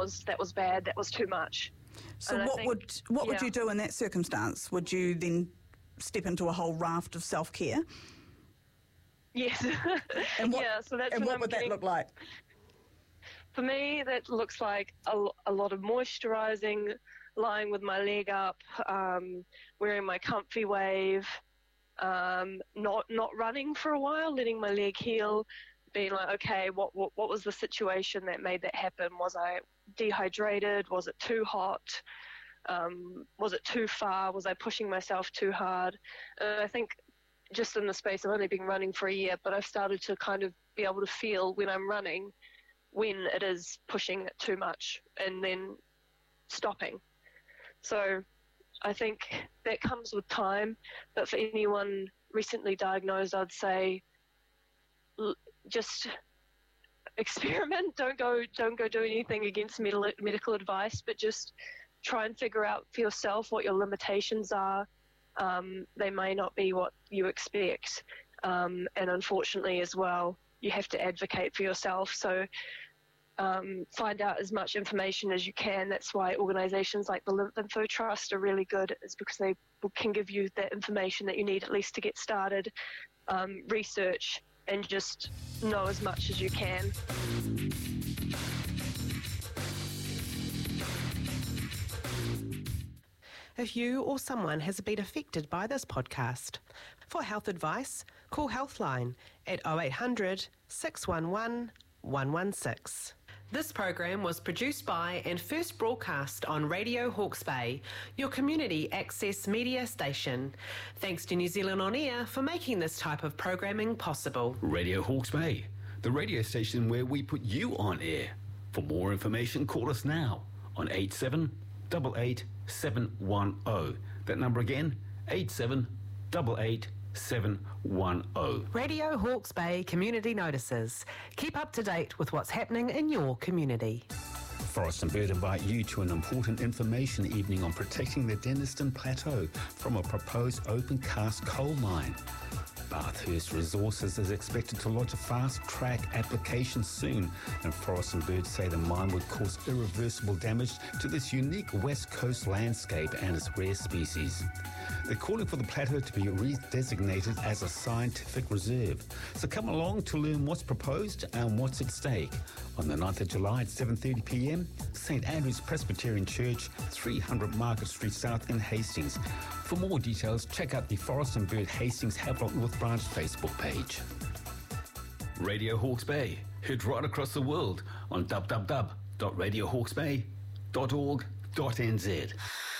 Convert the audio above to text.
was bad. That was too much. So what would you do in that circumstance? Would you then step into a whole raft of self-care? Yes. And what, yeah, so that's and what would that look like? For me, that looks like a lot of moisturising, lying with my leg up, wearing my comfy wave, not running for a while, letting my leg heal, being like, okay, what was the situation that made that happen? Was I dehydrated? Was it too hot? Was it too far? Was I pushing myself too hard? And I think just in the space, I've only been running for a year, but I've started to kind of be able to feel when I'm running when it is pushing it too much and then stopping. So I think that comes with time, but for anyone recently diagnosed, I'd say just experiment. Don't go do anything against medical advice, but just try and figure out for yourself what your limitations are. They may not be what you expect, and unfortunately as well, you have to advocate for yourself. So find out as much information as you can. That's why organisations like the Lymphinfo Trust are really good, is because they can give you that information that you need at least to get started, research, and just know as much as you can. If you or someone has been affected by this podcast, for health advice, call Healthline at 0800 611 116. This program was produced by and first broadcast on Radio Hawke's Bay, your community access media station. Thanks to New Zealand On Air for making this type of programming possible. Radio Hawke's Bay, the radio station where we put you on air. For more information, call us now on 8788 710. That number again, 8788 710. Radio Hawke's Bay Community Notices. Keep up to date with what's happening in your community. Forest and Bird invite you to an important information evening on protecting the Denniston Plateau from a proposed open cast coal mine. Bathurst Resources is expected to lodge a fast-track application soon, and Forest and Bird say the mine would cause irreversible damage to this unique West Coast landscape and its rare species. They're calling for the plateau to be redesignated as a scientific reserve. So come along to learn what's proposed and what's at stake. On the 9th of July at 7:30 p.m, St Andrew's Presbyterian Church, 300 Market Street South in Hastings. For more details, check out the Forest and Bird Hastings Havelock North Branch Facebook page. Radio Hawke's Bay, heard right across the world on www.radiohawksbay.org.nz.